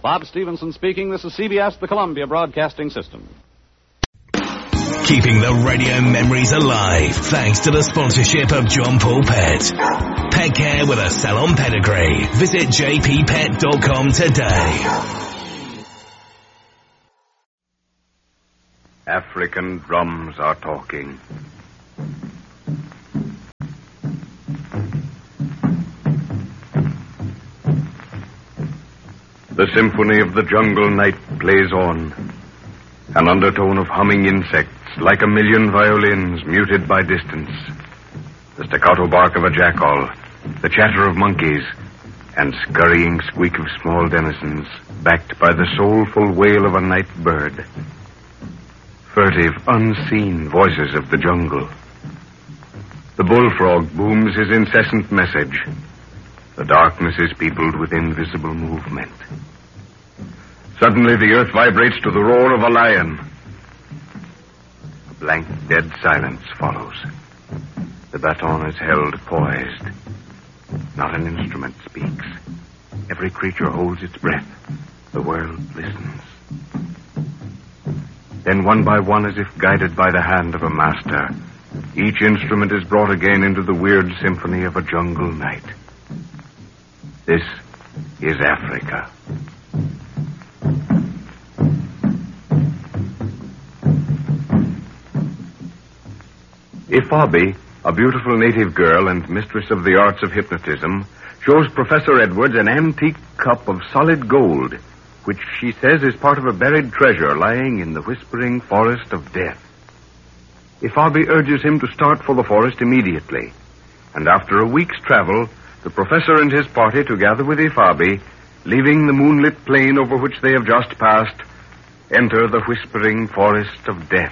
Bob Stevenson speaking. This is CBS, the Columbia Broadcasting System. Keeping the radio memories alive thanks to the sponsorship of John Paul Pet. Pet care with a salon pedigree. Visit jppet.com today. African drums are talking. The symphony of the jungle night plays on. An undertone of humming insects, like a million violins muted by distance. The staccato bark of a jackal, the chatter of monkeys, and scurrying squeak of small denizens, backed by the soulful wail of a night bird. Furtive, unseen voices of the jungle. The bullfrog booms his incessant message. The darkness is peopled with invisible movement. Suddenly the earth vibrates to the roar of a lion. A blank, dead silence follows. The baton is held poised. Not an instrument speaks. Every creature holds its breath. The world listens. Then one by one, as if guided by the hand of a master, each instrument is brought again into the weird symphony of a jungle night. This is Africa. Ifabi, a beautiful native girl and mistress of the arts of hypnotism, shows Professor Edwards an antique cup of solid gold, which she says is part of a buried treasure lying in the whispering forest of death. Ifabi urges him to start for the forest immediately, and after a week's travel, the professor and his party, together with Ifabi, leaving the moonlit plain over which they have just passed, enter the whispering forest of death.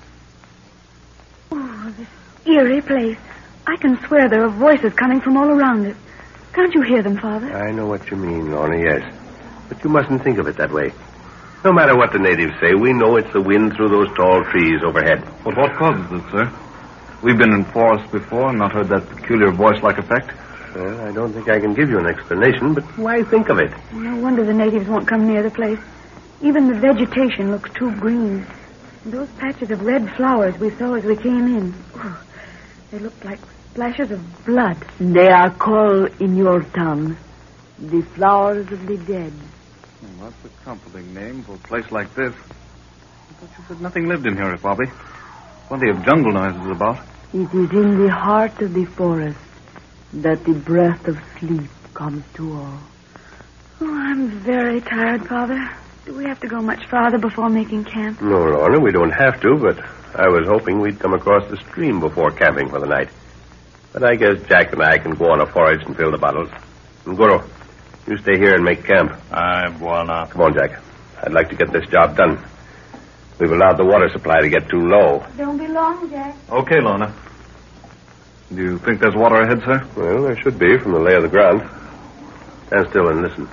Oh, this eerie place. I can swear there are voices coming from all around it. Can't you hear them, Father? I know what you mean, Lorna, yes. But you mustn't think of it that way. No matter what the natives say, we know it's the wind through those tall trees overhead. But what causes it, sir? We've been in forests before and not heard that peculiar voice-like effect. Well, I don't think I can give you an explanation, but why think of it? No wonder the natives won't come near the place. Even the vegetation looks too green. And those patches of red flowers we saw as we came in. Oh, they look like splashes of blood. They are called in your tongue the flowers of the dead. Well, that's a comforting name for a place like this. I thought you said nothing lived in here, Bobby. Plenty of jungle noises about. It is in the heart of the forest that the breath of sleep comes to all. Oh, I'm very tired, Father. Do we have to go much farther before making camp? No, Lorna, we don't have to, but I was hoping we'd come across the stream before camping for the night. But I guess Jack and I can go on a forage and fill the bottles. And Guru, you stay here and make camp. Aye, Buana. Come on, Jack. I'd like to get this job done. We've allowed the water supply to get too low. Don't be long, Jack. Okay, Lorna. Do you think there's water ahead, sir? Well, there should be from the lay of the ground. Stand still and listen.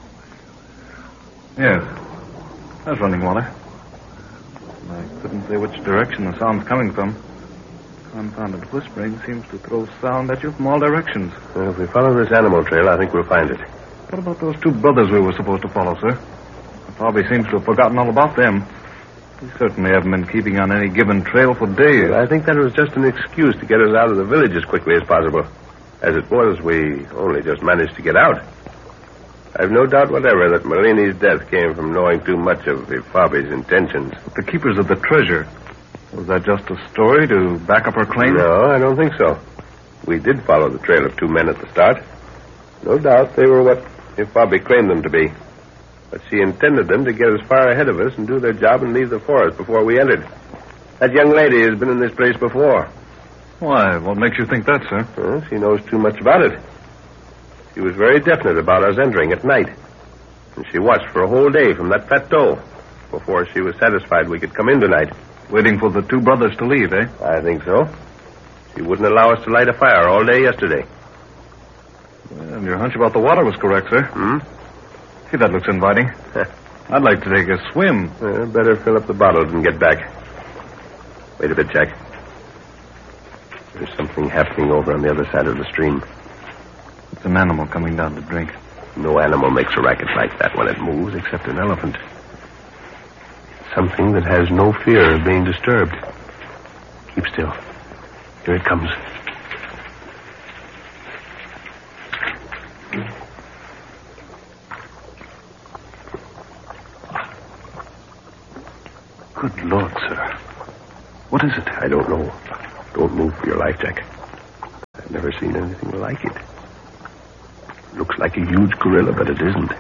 Yes. There's running water. I couldn't say which direction the sound's coming from. Confounded whispering seems to throw sound at you from all directions. Well, if we follow this animal trail, I think we'll find it. What about those two brothers we were supposed to follow, sir? Bobby seems to have forgotten all about them. We certainly haven't been keeping on any given trail for days. Well, I think that was just an excuse to get us out of the village as quickly as possible. As it was, we only just managed to get out. I've no doubt whatever that Malini's death came from knowing too much of Ifabi's intentions. But the keepers of the treasure, was that just a story to back up her claim? No, I don't think so. We did follow the trail of two men at the start. No doubt they were what Ifabi claimed them to be. But she intended them to get as far ahead of us and do their job and leave the forest before we entered. That young lady has been in this place before. Why, what makes you think that, sir? Well, she knows too much about it. She was very definite about us entering at night. And she watched for a whole day from that plateau before she was satisfied we could come in tonight. Waiting for the two brothers to leave, eh? I think so. She wouldn't allow us to light a fire all day yesterday. Well, your hunch about the water was correct, sir. See, that looks inviting. I'd like to take a swim. Well, better fill up the bottles and get back. Wait a bit, Jack. There's something happening over on the other side of the stream. It's an animal coming down to drink. No animal makes a racket like that when it moves, except an elephant. Something that has no fear of being disturbed. Keep still. Here it comes. Good Lord, sir. What is it? I don't know. Don't move for your life, Jack. I've never seen anything like it. Looks like a huge gorilla, but it isn't.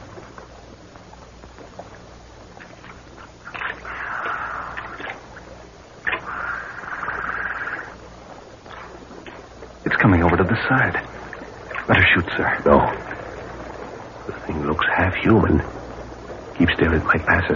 It's coming over to this side. Better shoot, sir. No. The thing looks half human. Keep still, it might pass us.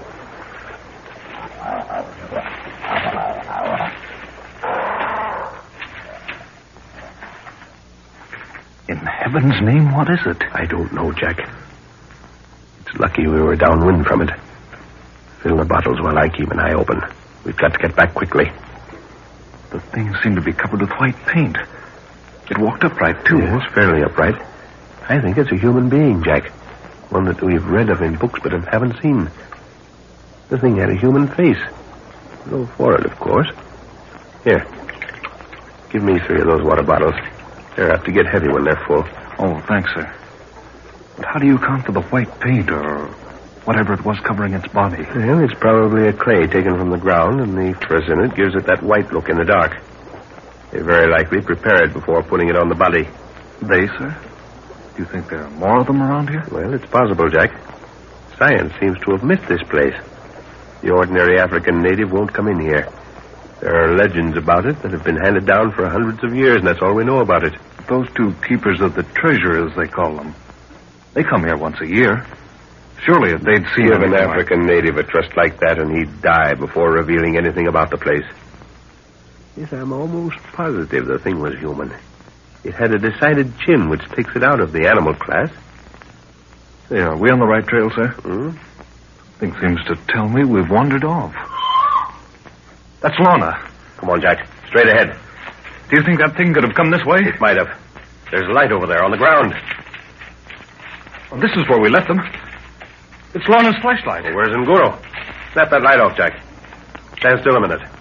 In heaven's name, what is it? I don't know, Jack. It's lucky we were downwind from it. Fill the bottles while I keep an eye open. We've got to get back quickly. The thing seemed to be covered with white paint. It walked upright, too. Yes, fairly upright. I think it's a human being, Jack. One that we've read of in books but haven't seen. The thing had a human face. No forehead, of course. Here. Give me 3 of those water bottles. They're apt to get heavy when they're full. Oh, thanks, sir. But how do you account for the white paint or whatever it was covering its body? Well, it's probably a clay taken from the ground, and the frizz in it gives it that white look in the dark. They very likely prepare it before putting it on the body. They, sir? Do you think there are more of them around here? Well, it's possible, Jack. Science seems to have missed this place. The ordinary African native won't come in here. There are legends about it that have been handed down for hundreds of years, and that's all we know about it. Those 2 keepers of the treasure, as they call them, they come here once a year. Surely if they'd seen Give an African native a trust like that, and he'd die before revealing anything about the place. Yes, I'm almost positive the thing was human. It had a decided chin, which takes it out of the animal class. Say, are we on the right trail, sir? Hmm? Thing seems to tell me we've wandered off. That's Lorna. Come on, Jack. Straight ahead. Do you think that thing could have come this way? It might have. There's a light over there on the ground. Well, this is where we left them. It's Lorna's flashlight. Well, where's Nguru? Snap that light off, Jack. Stand still a minute.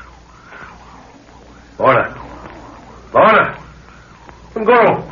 Lorna. Lorna! Nguru!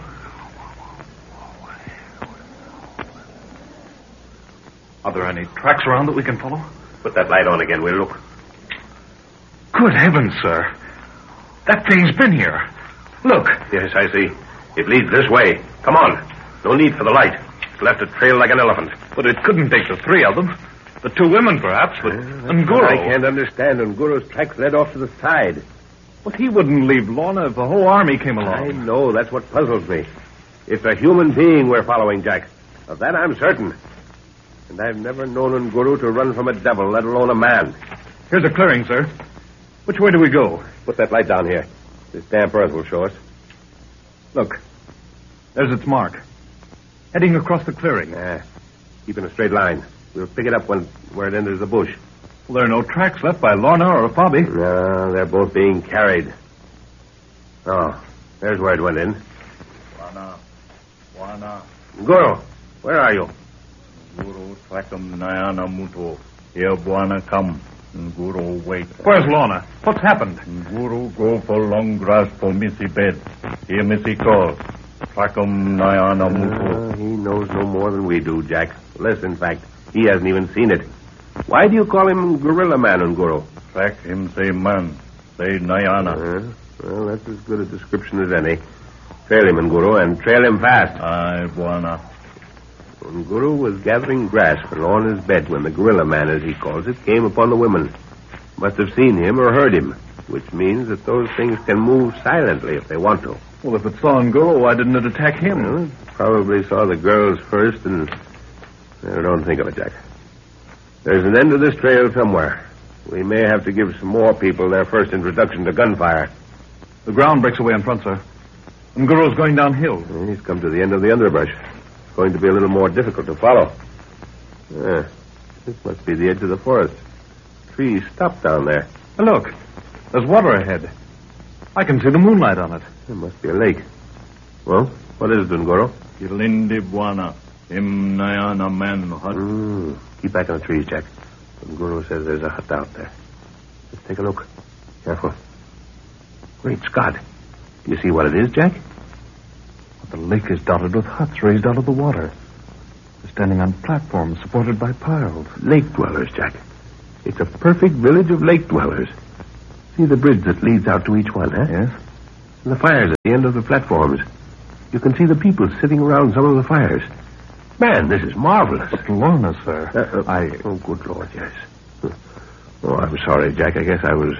Are there any tracks around that we can follow? Put that light on again. We'll look. Good heavens, sir. That thing's been here. Look. Yes, I see. It leads this way. Come on. No need for the light. It's left a trail like an elephant. But it couldn't take the 3 of them. The 2 women, perhaps, but Nguru. I can't understand. Nguru's tracks led off to the side. But he wouldn't leave Lorna if the whole army came along. I know. That's what puzzles me. It's a human being we're following, Jack. Of that I'm certain. And I've never known Nguru to run from a devil, let alone a man. Here's a clearing, sir. Which way do we go? Put that light down here. This damp earth will show us. Look. There's its mark. Heading across the clearing. Keep in a straight line. We'll pick it up where it enters the bush. Well, there are no tracks left by Lorna or Bobby. No, they're both being carried. Oh, there's where it went in. Wana. Nguru, where are you? Nguru Sakam Nayana Muto. Here, Bwana, come. Nguru, wait. Where's Lorna? What's happened? Nguru, go for long grass for Missy bed. Here, Missy call. Sakam Nayana Muto. He knows no more than we do, Jack. Less, in fact. He hasn't even seen it. Why do you call him Gorilla Man, Nguru? Track him, say man. Say Nayana. Well, that's as good a description as any. Trail him, Nguru, and trail him fast. Aye, Bwana. Nguru was gathering grass for Lorna's bed when the Gorilla Man, as he calls it, came upon the women. Must have seen him or heard him, which means that those things can move silently if they want to. Well, if it saw Nguru, why didn't it attack him? Well, probably saw the girls first and... Well, don't think of it, Jack. There's an end to this trail somewhere. We may have to give some more people their first introduction to gunfire. The ground breaks away in front, sir. Nguru's going downhill. He's come to the end of the underbrush. It's going to be a little more difficult to follow. This must be the edge of the forest. Trees stop down there. Look, there's water ahead. I can see the moonlight on it. There must be a lake. Well, what is it, Nguru? Kilindi Buana. Him Nayana man hut. Keep back in the trees, Jack. The Guru says there's a hut out there. Let's take a look. Careful. Great Scott. Do you see what it is, Jack? The lake is dotted with huts raised out of the water. They're standing on platforms supported by piles. Lake dwellers, Jack. It's a perfect village of lake dwellers. See the bridge that leads out to each one, huh? Yes. And the fires at the end of the platforms. You can see the people sitting around some of the fires. Man, this is marvelous. But Lorna, sir. Oh, good Lord, yes. Oh, I'm sorry, Jack. I guess I was...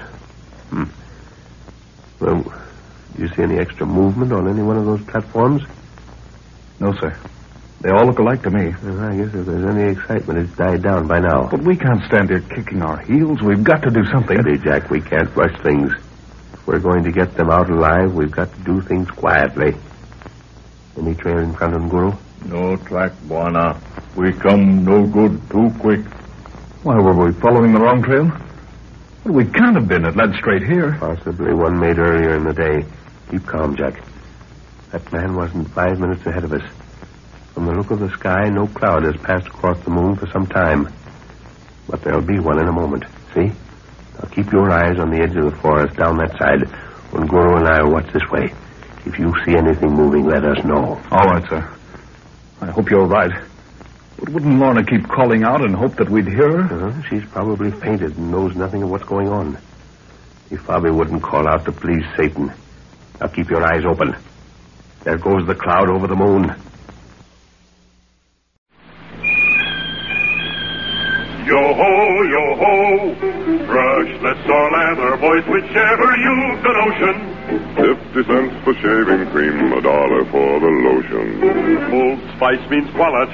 Well, do you see any extra movement on any one of those platforms? No, sir. They all look alike to me. Well, I guess if there's any excitement, it's died down by now. But we can't stand here kicking our heels. We've got to do something. Steady, Jack. We can't rush things. If we're going to get them out alive, we've got to do things quietly. Any trail in front of them, Guru? No track, Buana. We come no good too quick. Why, were we following the wrong trail? Well, we can't have been. It led straight here. Possibly one made earlier in the day. Keep calm, Jack. That man wasn't 5 minutes ahead of us. From the look of the sky, no cloud has passed across the moon for some time. But there'll be one in a moment. See? Now keep your eyes on the edge of the forest down that side when Guru and I will watch this way. If you see anything moving, let us know. All right, sir. I hope you're right. But wouldn't Lorna keep calling out and hope that we'd hear her? She's probably fainted and knows nothing of what's going on. If Bobby wouldn't call out to please Satan. Now keep your eyes open. There goes the cloud over the moon. Yo-ho, yo-ho, brushless or lather, boys, whichever you've the notion. 50 cents for shaving cream, $1 for the lotion. Old Spice means quality.